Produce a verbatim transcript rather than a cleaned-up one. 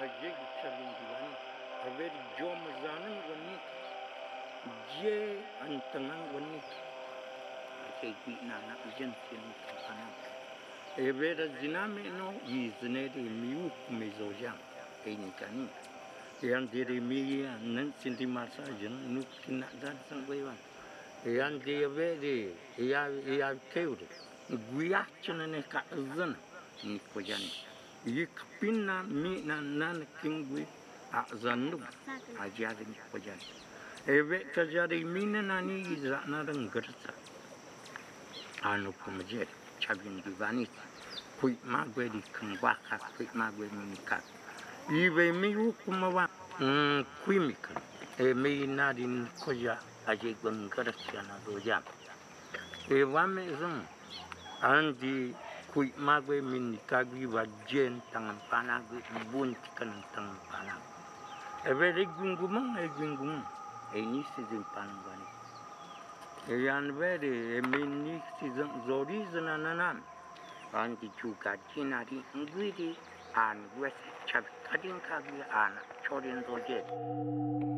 aje gichalin diwan aver jom zanan wani je antangan wani ake gina na jen sin kana evera ziname no yizne de miu mezojam ini kani yang diri mi nan sinti masa jen nu kina dan sangwewan yang dia vede ya ya keure guya chene ka zan ni kojani yik pinna mi na nan kingwi a zanu a jadi kojani eve kajari mina nani izra na dang gersa anu kumjer chabin divani kui magwe di kangwaka kui magwe mika ive mi ukumawa kui mika e mi nadin koja aje gon gersa na doja e wame zan andi kui magwe min kagwi wajen tangan panah gu bunti kan tangan panah eve regungumang e gungumang e ni sizin panwani e yan vede e min ni sizin zori zanananan andi juga jinari ngwidi an wes chab kadin kagwi an chorin doje